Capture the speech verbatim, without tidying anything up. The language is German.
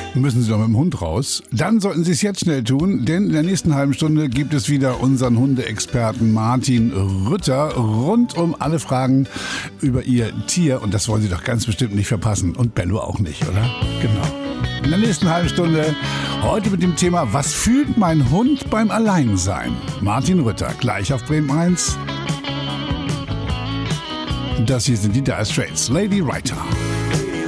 Müssen Sie doch mit dem Hund raus? Dann sollten Sie es jetzt schnell tun, denn in der nächsten halben Stunde gibt es wieder unseren Hundeexperten Martin Rütter rund um alle Fragen über Ihr Tier. Und das wollen Sie doch ganz bestimmt nicht verpassen. Und Bello auch nicht, oder? Genau. In der nächsten halben Stunde heute mit dem Thema: Was fühlt mein Hund beim Alleinsein? Martin Rütter, gleich auf Bremen eins. Das hier sind die Dire Straits, Lady Writer.